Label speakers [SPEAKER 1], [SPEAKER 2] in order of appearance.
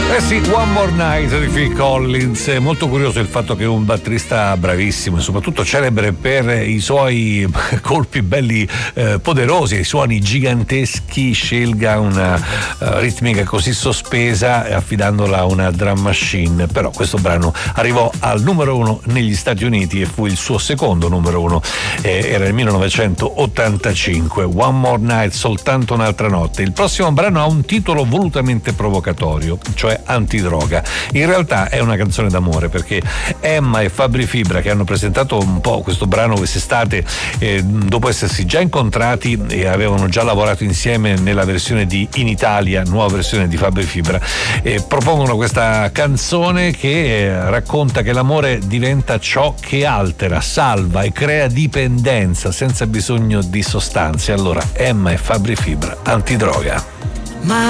[SPEAKER 1] Eh sì, One More Night di Phil Collins. È molto curioso il fatto che un batterista bravissimo e soprattutto celebre per i suoi colpi belli poderosi, i suoni giganteschi, scelga una ritmica così sospesa affidandola a una drum machine. Però questo brano arrivò al numero 1 negli Stati Uniti e fu il suo secondo numero 1, era il 1985. One More Night, soltanto un'altra notte. Il prossimo brano ha un titolo volutamente provocatorio, cioè Antidroga. In realtà è una canzone d'amore, perché Emma e Fabri Fibra, che hanno presentato un po' questo brano quest'estate, dopo essersi già incontrati e avevano già lavorato insieme nella versione di In Italia, nuova versione di Fabri Fibra, propongono questa canzone che racconta che l'amore diventa ciò che altera, salva e crea dipendenza senza bisogno di sostanze. Allora, Emma e Fabri Fibra, Antidroga.